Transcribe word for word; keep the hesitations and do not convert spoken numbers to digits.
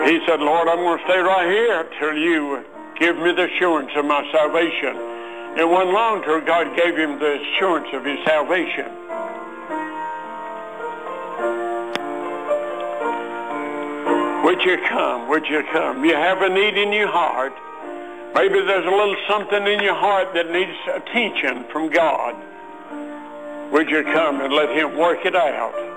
He said, Lord, I'm going to stay right here till you give me the assurance of my salvation. It wasn't long till God gave him the assurance of his salvation. Would you come? Would you come? You have a need in your heart. Maybe there's a little something in your heart that needs attention from God. Would you come and let him work it out?